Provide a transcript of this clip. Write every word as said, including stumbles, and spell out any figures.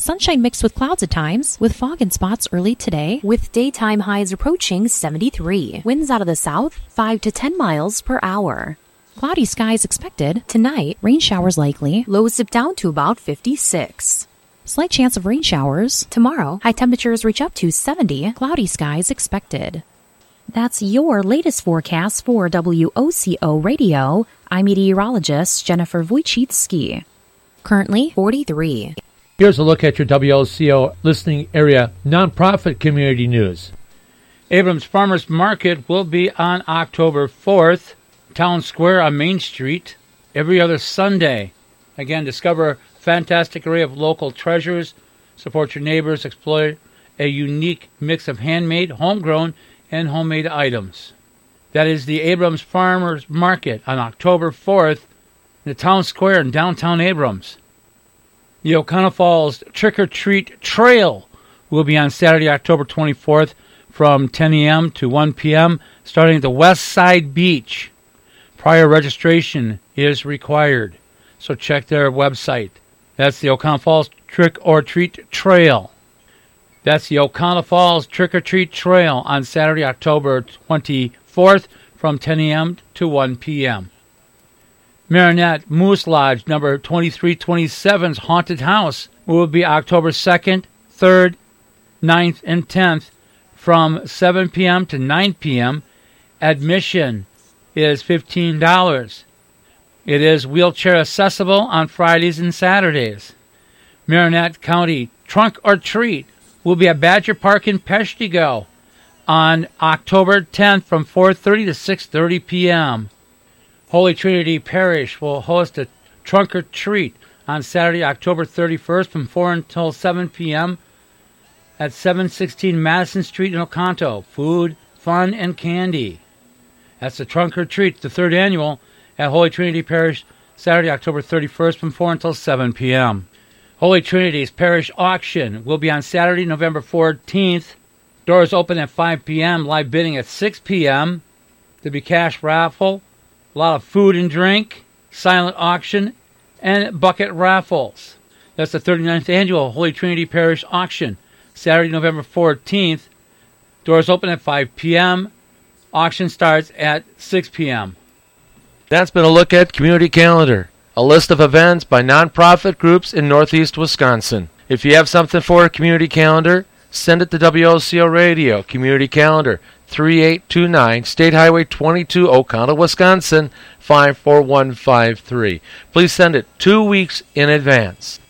Sunshine mixed with clouds at times, with fog in spots early today, with daytime highs approaching seventy-three. Winds out of the south, five to ten miles per hour. Cloudy skies expected. Tonight, rain showers likely. Lows dip down to about fifty-six. Slight chance of rain showers. Tomorrow, high temperatures reach up to seventy. Cloudy skies expected. That's your latest forecast for W O C O Radio. I'm meteorologist Jennifer Wojcicki. Currently forty-three. Here's a look at your W O C O listening area nonprofit community news. Abrams Farmers Market will be on October fourth, Town Square on Main Street, every other Sunday. Again, discover a fantastic array of local treasures, support your neighbors, exploit a unique mix of handmade, homegrown, and homemade items. That is the Abrams Farmers Market on October fourth in the Town Square in downtown Abrams. The Oconto Falls Trick or Treat Trail will be on Saturday, October twenty-fourth from ten a.m. to one p.m. starting at the West Side Beach. Prior registration is required, so check their website. That's the Oconto Falls Trick or Treat Trail. That's the Oconto Falls Trick or Treat Trail on Saturday, October twenty-fourth from ten a.m. to one p.m. Marinette Moose Lodge number twenty-three twenty-seven's Haunted House will be October second, third, ninth, and tenth from seven p.m. to nine p.m. Admission is fifteen dollars. It is wheelchair accessible on Fridays and Saturdays. Marinette County Trunk or Treat will be at Badger Park in Peshtigo on October tenth from four thirty to six thirty p.m. Holy Trinity Parish will host a Trunk or Treat on Saturday, October thirty-first from four until seven p.m. at seven sixteen Madison Street in Oconto. Food, fun, and candy. That's the Trunk or Treat, the third annual at Holy Trinity Parish, Saturday, October thirty-first from four until seven p.m. Holy Trinity's Parish Auction will be on Saturday, November fourteenth. Doors open at five p.m., live bidding at six p.m. There'll be cash raffle, a lot of food and drink, silent auction, and bucket raffles. That's the thirty-ninth annual Holy Trinity Parish Auction, Saturday, November fourteenth. Doors open at five p.m. Auction starts at six p.m. That's been a look at Community Calendar, a list of events by nonprofit groups in Northeast Wisconsin. If you have something for a Community Calendar, send it to W O C O Radio, Community Calendar, three eight two nine, State Highway twenty-two, Oconto, Wisconsin, five four one five three. Please send it two weeks in advance.